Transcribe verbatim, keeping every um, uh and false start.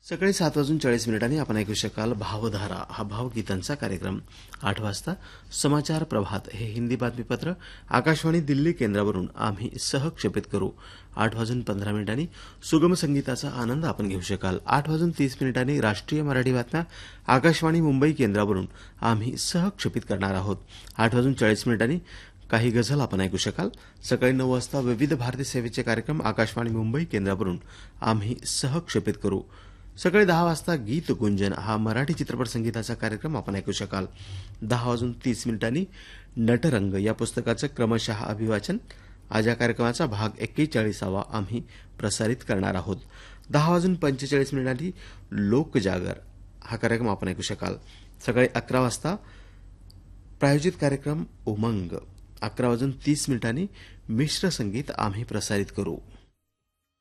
सकाळी सात वाजून चाळीस मिनिटांनी आपण ऐकू शकाल भावधारा हा भावगीतांचा कार्यक्रम. आठ वाजता समाचार प्रभात हे हिंदी बातमीपत्र आकाशवाणी दिल्ली केंद्रावरून आम्ही सहक्षेपित करू. आठ वाजून पंधरा मिनिटांनी सुगम संगीताचा आनंद आपण घेऊ शकाल. आठ वाजून तीस मिनिटांनी राष्ट्रीय मराठी बातम्या आकाशवाणी मुंबई केंद्रावरून आम्ही सहक्षेपित करणार आहोत. आठ वाजून चाळीस मिनिटांनी काही गझल आपण ऐकू शकाल. सकाळी नऊ वाजता विविध भारती सेवेचे कार्यक्रम आकाशवाणी मुंबई केंद्रावरून आम्ही सहक्षेपित करू. सकाळी दहा वाजता गीत गुंजन हा मराठी चित्रपट संगीताचा कार्यक्रम आपण ऐकू शकाल. दहा वाजून तीस मिनिटांनी नटरंग या पुस्तकाचं क्रमशः अभिवाचन आज या कार्यक्रमाचा भाग एक्केचाळीसावा आम्ही प्रसारित करणार आहोत. दहा वाजून पंचेचाळीस मिनिटांनी लोकजागर हा कार्यक्रम आपण ऐकू शकाल. सकाळी अकरा वाजता प्रायोजित कार्यक्रम उमंग. अकरा वाजून तीस मिनिटांनी मिश्र संगीत आम्ही प्रसारित करू.